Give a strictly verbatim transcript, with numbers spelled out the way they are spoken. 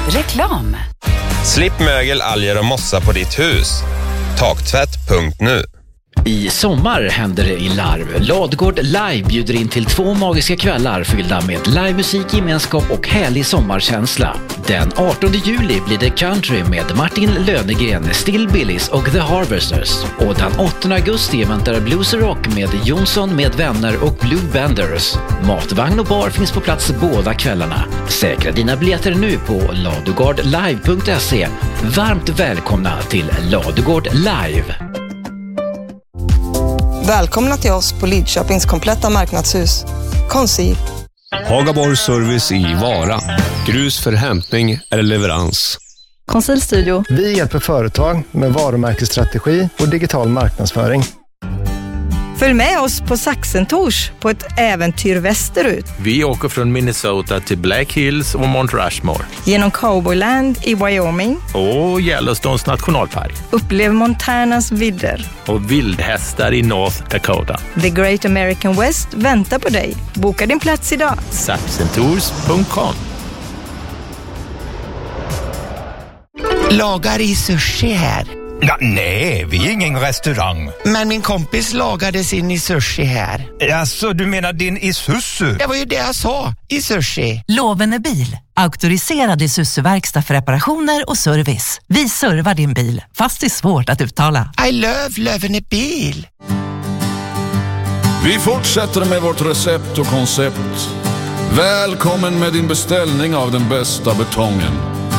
Reklam. Slipp mögel, alger och mossa på ditt hus. Taktvätt punkt nu. I sommar händer det i Larv. Ladugård Live bjuder in till två magiska kvällar fyllda med livemusik, gemenskap och härlig sommarkänsla. Den artonde juli blir det country med Martin Lönegren, Still Billys och The Harvesters. Och den åttonde augusti väntar Blues och Rock med Jonsson med vänner och Blue Benders. Matvagn och bar finns på plats båda kvällarna. Säkra dina biljetter nu på ladugårdlive punkt se. Varmt välkomna till Ladugård Live. Välkomna till oss på Lidköpings kompletta marknadshus. Konsi. Hagaborg Service i Vara. Grus för hämtning eller leverans. Konsil Studio. Vi hjälper företag med varumärkesstrategi och digital marknadsföring. Följ med oss på Saxentors på ett äventyr västerut. Vi åker från Minnesota till Black Hills och Mount Rushmore. Genom Cowboyland i Wyoming. Och Yellowstones nationalpark. Upplev Montanas vidder. Och vildhästar i North Dakota. The Great American West väntar på dig. Boka din plats idag. Saxentours punkt com. Lagar i sushi här. Ja, nej, vi är ingen restaurang. Men min kompis lagade sin i sushi här. Alltså, du menar din Isuzu? Det var ju det jag sa, i sushi. Lovende bil, auktoriserad Isuzu-verkstad för reparationer och service. Vi servar din bil, fast det är svårt att uttala. I love Lovende bil. Vi fortsätter med vårt recept och koncept. Välkommen med din beställning av den bästa betongen.